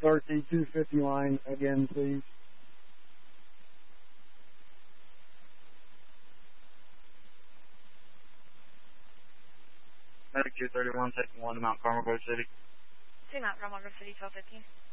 SRT 250 line again, please. Medic 231, taking 1 to Mount Carmel, Grove City. To Mount Carmel, Grove City, 1215.